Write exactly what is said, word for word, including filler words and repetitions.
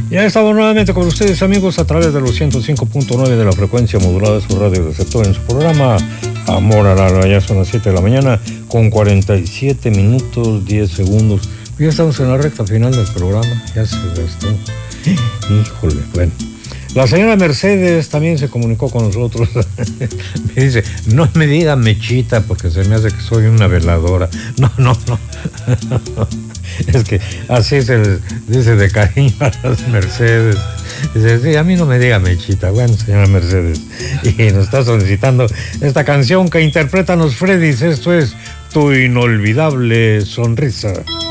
Ya estamos nuevamente con ustedes, amigos, a través de los ciento cinco punto nueve de la frecuencia modulada de su radio receptor en su programa Amor al Alba. Ya son las siete de la mañana con cuarenta y siete minutos diez segundos. Ya estamos en la recta final del programa, ya se gastó. Híjole, bueno. La señora Mercedes también se comunicó con nosotros. Me dice, no me diga Mechita porque se me hace que soy una veladora. No, no, no. Es que así se les dice de cariño a las Mercedes. Dice, sí, a mí no me diga Mechita. Bueno, señora Mercedes. Y nos está solicitando esta canción que interpretan los Freddys. Esto es Tu Inolvidable Sonrisa.